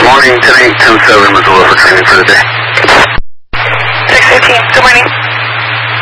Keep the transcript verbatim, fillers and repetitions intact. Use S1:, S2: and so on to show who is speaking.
S1: Morning, ten eight, ten seven, Missoula for training for the day.